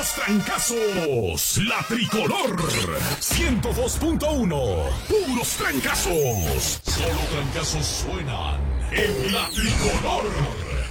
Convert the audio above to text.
puros trancazos. La Tricolor 102.1. Puros trancazos. Solo trancazos suenan en La Tricolor.